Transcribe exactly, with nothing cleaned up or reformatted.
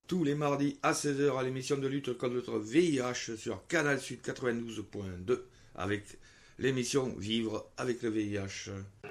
tous les mardis à seize heures à l'émission de lutte contre le V I H sur Canal Sud quatre-vingt-douze point deux avec l'émission Vivre avec le V I H.